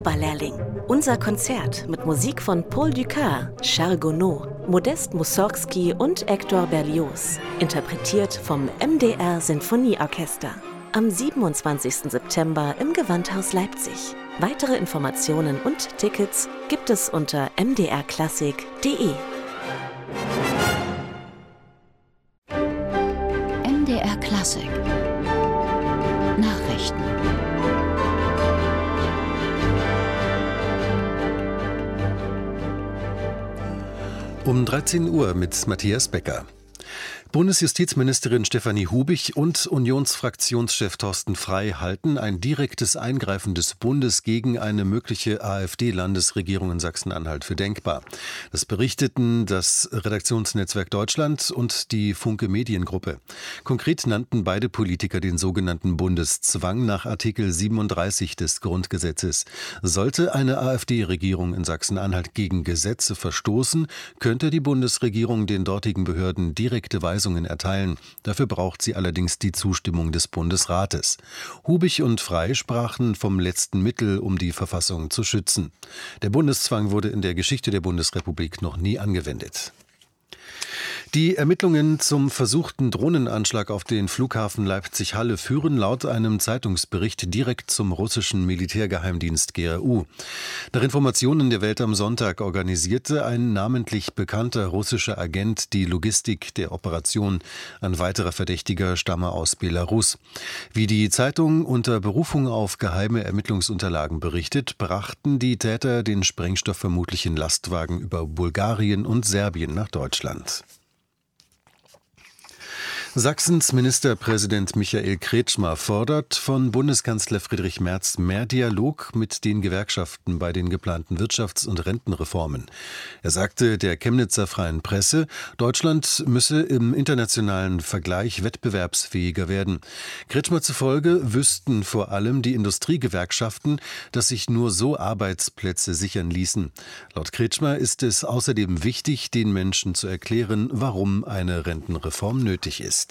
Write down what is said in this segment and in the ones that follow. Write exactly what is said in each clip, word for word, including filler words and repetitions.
Ballerling. Unser Konzert mit Musik von Paul Dukas, Charles Gounod, Modest Mussorgsky und Hector Berlioz. Interpretiert vom M D R Sinfonieorchester. Am siebenundzwanzigsten September im Gewandhaus Leipzig. Weitere Informationen und Tickets gibt es unter m d r klassik punkt d e. M D R Klassik Nachrichten. Um dreizehn Uhr mit Matthias Becker. Bundesjustizministerin Stefanie Hubich und Unionsfraktionschef Thorsten Frey halten ein direktes Eingreifen des Bundes gegen eine mögliche AfD-Landesregierung in Sachsen-Anhalt für denkbar. Das berichteten das Redaktionsnetzwerk Deutschland und die Funke Mediengruppe. Konkret nannten beide Politiker den sogenannten Bundeszwang nach Artikel siebenunddreißig des Grundgesetzes. Sollte eine AfD-Regierung in Sachsen-Anhalt gegen Gesetze verstoßen, könnte die Bundesregierung den dortigen Behörden direkte Weisungen erteilen. Dafür braucht sie allerdings die Zustimmung des Bundesrates. Hubich und Frey sprachen vom letzten Mittel, um die Verfassung zu schützen. Der Bundeszwang wurde in der Geschichte der Bundesrepublik noch nie angewendet. Die Ermittlungen zum versuchten Drohnenanschlag auf den Flughafen Leipzig-Halle führen laut einem Zeitungsbericht direkt zum russischen Militärgeheimdienst G R U. Nach Informationen der Welt am Sonntag organisierte ein namentlich bekannter russischer Agent die Logistik der Operation. Ein weiterer Verdächtiger stamme aus Belarus. Wie die Zeitung unter Berufung auf geheime Ermittlungsunterlagen berichtet, brachten die Täter den Sprengstoff vermutlich in Lastwagen über Bulgarien und Serbien nach Deutschland. Sachsens Ministerpräsident Michael Kretschmer fordert von Bundeskanzler Friedrich Merz mehr Dialog mit den Gewerkschaften bei den geplanten Wirtschafts- und Rentenreformen. Er sagte der Chemnitzer Freien Presse, Deutschland müsse im internationalen Vergleich wettbewerbsfähiger werden. Kretschmer zufolge wüssten vor allem die Industriegewerkschaften, dass sich nur so Arbeitsplätze sichern ließen. Laut Kretschmer ist es außerdem wichtig, den Menschen zu erklären, warum eine Rentenreform nötig ist.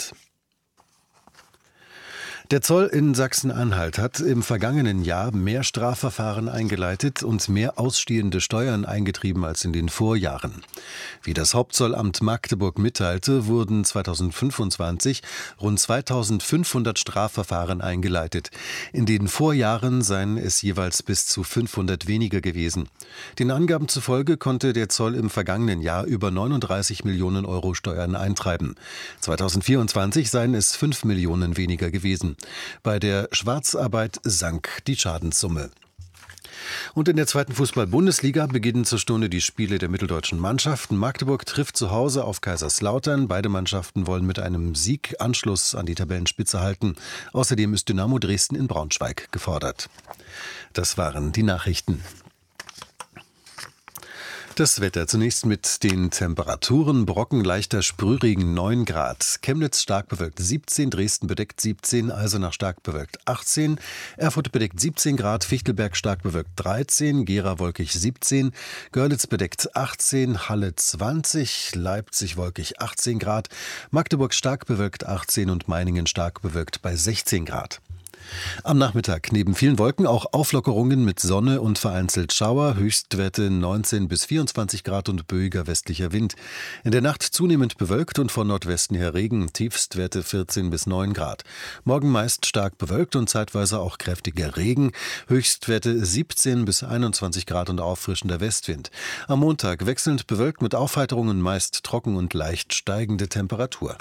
Der Zoll in Sachsen-Anhalt hat im vergangenen Jahr mehr Strafverfahren eingeleitet und mehr ausstehende Steuern eingetrieben als in den Vorjahren. Wie das Hauptzollamt Magdeburg mitteilte, wurden zweitausendfünfundzwanzig rund zweitausendfünfhundert Strafverfahren eingeleitet. In den Vorjahren seien es jeweils bis zu fünfhundert weniger gewesen. Den Angaben zufolge konnte der Zoll im vergangenen Jahr über neununddreißig Millionen Euro Steuern eintreiben. zweitausendvierundzwanzig seien es fünf Millionen weniger gewesen. Bei der Schwarzarbeit sank die Schadenssumme. Und in der zweiten Fußball-Bundesliga beginnen zur Stunde die Spiele der mitteldeutschen Mannschaften. Magdeburg trifft zu Hause auf Kaiserslautern. Beide Mannschaften wollen mit einem Sieg Anschluss an die Tabellenspitze halten. Außerdem ist Dynamo Dresden in Braunschweig gefordert. Das waren die Nachrichten. Das Wetter zunächst mit den Temperaturen. Brocken leichter Sprühregen neun Grad. Chemnitz stark bewölkt siebzehn, Dresden bedeckt siebzehn, Eisenach stark bewölkt achtzehn, Erfurt bedeckt siebzehn Grad, Fichtelberg stark bewölkt dreizehn, Gera wolkig siebzehn, Görlitz bedeckt achtzehn, Halle zwanzig, Leipzig wolkig achtzehn Grad, Magdeburg stark bewölkt achtzehn und Meiningen stark bewölkt bei sechzehn Grad. Am Nachmittag neben vielen Wolken auch Auflockerungen mit Sonne und vereinzelt Schauer, Höchstwerte neunzehn bis vierundzwanzig Grad und böiger westlicher Wind. In der Nacht zunehmend bewölkt und von Nordwesten her Regen, Tiefstwerte vierzehn bis neun Grad. Morgen meist stark bewölkt und zeitweise auch kräftiger Regen, Höchstwerte siebzehn bis einundzwanzig Grad und auffrischender Westwind. Am Montag wechselnd bewölkt mit Aufheiterungen, meist trocken und leicht steigende Temperatur.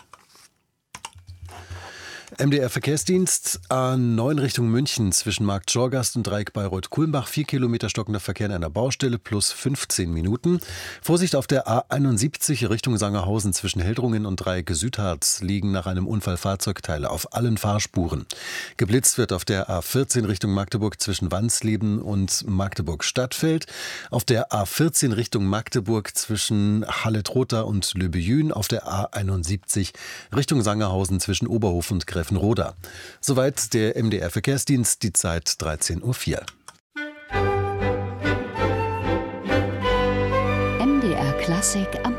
M D R-Verkehrsdienst A neun Richtung München zwischen Markt Schorgast und Dreieck Bayreuth-Kulmbach. Vier Kilometer stockender Verkehr in einer Baustelle plus fünfzehn Minuten. Vorsicht auf der A einundsiebzig Richtung Sangerhausen zwischen Heldrungen und Dreieck Südharz liegen nach einem Unfall Fahrzeugteile auf allen Fahrspuren. Geblitzt wird auf der A vierzehn Richtung Magdeburg zwischen Wansleben und Magdeburg-Stadtfeld. Auf der A vierzehn Richtung Magdeburg zwischen Halle-Trotha und Löbejün. Auf der A einundsiebzig Richtung Sangerhausen zwischen Oberhof und Gräfenrode. Soweit der M D R-Verkehrsdienst, die Zeit dreizehn Uhr vier. M D R Klassik am